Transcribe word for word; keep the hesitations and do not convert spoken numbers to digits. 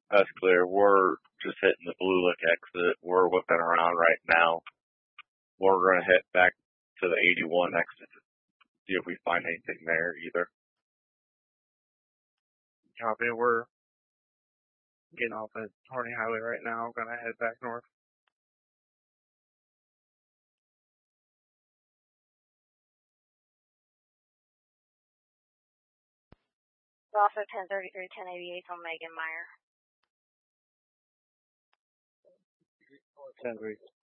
That's clear. We're just hitting the Blue Lick exit. We're whipping around right now. We're going to hit back to the eighty-one exit to see if we find anything there either. Copy. We're getting off at Harney Highway right now. Going to head back north. Also ten thirty-three, ten eighty-eight on Megan Meyer. ten three.